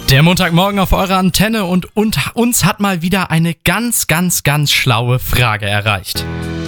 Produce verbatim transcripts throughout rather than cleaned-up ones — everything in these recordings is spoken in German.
Der Montagmorgen auf eurer Antenne und, und uns hat mal wieder eine ganz, ganz, ganz schlaue Frage erreicht.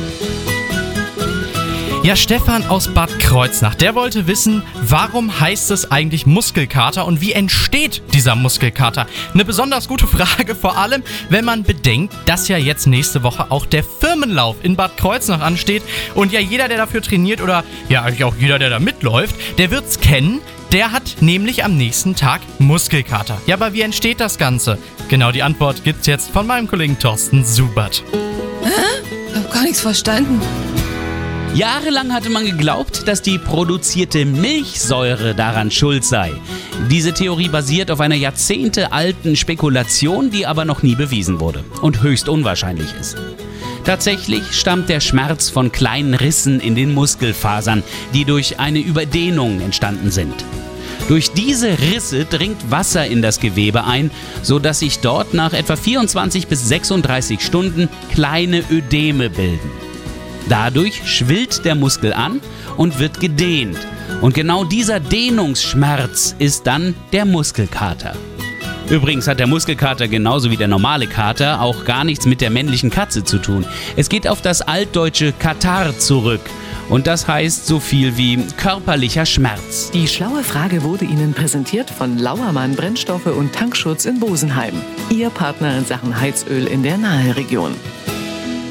Ja, Stefan aus Bad Kreuznach, der wollte wissen, warum heißt es eigentlich Muskelkater und wie entsteht dieser Muskelkater? Eine besonders gute Frage, vor allem, wenn man bedenkt, dass ja jetzt nächste Woche auch der Firmenlauf in Bad Kreuznach ansteht und ja jeder, der dafür trainiert oder ja eigentlich auch jeder, der da mitläuft, der wird's kennen. Der hat nämlich am nächsten Tag Muskelkater. Ja, aber wie entsteht das Ganze? Genau die Antwort gibt's jetzt von meinem Kollegen Thorsten Subert. Hä? Ich hab gar nichts verstanden. Jahrelang hatte man geglaubt, dass die produzierte Milchsäure daran schuld sei. Diese Theorie basiert auf einer jahrzehntealten Spekulation, die aber noch nie bewiesen wurde und höchst unwahrscheinlich ist. Tatsächlich stammt der Schmerz von kleinen Rissen in den Muskelfasern, die durch eine Überdehnung entstanden sind. Durch diese Risse dringt Wasser in das Gewebe ein, sodass sich dort nach etwa vierundzwanzig bis sechsunddreißig Stunden kleine Ödeme bilden. Dadurch schwillt der Muskel an und wird gedehnt. Und genau dieser Dehnungsschmerz ist dann der Muskelkater. Übrigens hat der Muskelkater genauso wie der normale Kater auch gar nichts mit der männlichen Katze zu tun. Es geht auf das altdeutsche Katar zurück. Und das heißt so viel wie körperlicher Schmerz. Die schlaue Frage wurde Ihnen präsentiert von Lauermann Brennstoffe und Tankschutz in Bosenheim. Ihr Partner in Sachen Heizöl in der Naheregion.